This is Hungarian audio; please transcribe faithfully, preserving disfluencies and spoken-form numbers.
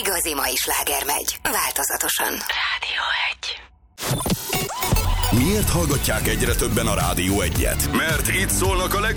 igazi mai sláger megy. Változatosan. Rádió egy. Miért hallgatják egyre többen a Rádió egyet? Mert itt szólnak a legfrissebb